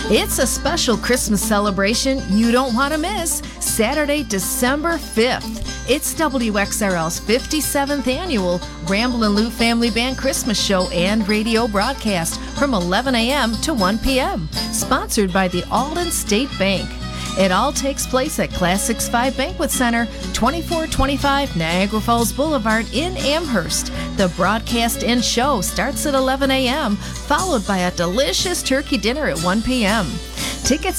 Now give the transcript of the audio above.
It's a special Christmas celebration you don't want to miss. Saturday, December 5th. It's WXRL's 57th annual Ramblin' Lou Family Band Christmas Show and radio broadcast from 11 a.m. to 1 p.m. Sponsored by the Alden State Bank. It all takes place at Classics 5 Banquet Center, 2425 Niagara Falls Boulevard in Amherst. The broadcast and show starts at 11 a.m., followed by a delicious turkey dinner at 1 p.m. Tickets